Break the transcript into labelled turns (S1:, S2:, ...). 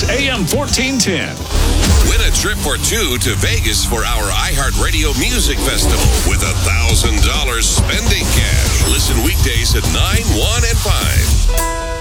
S1: AM 1410.
S2: Win a trip or two to Vegas for our iHeartRadio Music Festival with $1,000 spending cash. Listen weekdays at 9, 1, and 5.